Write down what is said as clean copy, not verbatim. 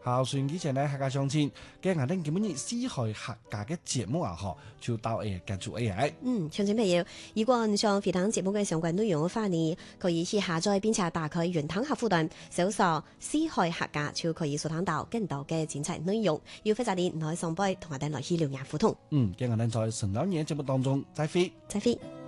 好，算以前呢客家相親，今日我哋基本以四海客家嘅節目啊，嗬，就到結束 AI。 聽眾朋友，如果你想回聽節目嘅相關內容嘅話呢，可以去下載並且打開雲端客戶端，搜索四海客家就可以收聽到更多嘅精彩內容。要非常啲唔可以上杯，同我哋來去聊聊互動。 今日我哋在神老年節目當中再會。 再會。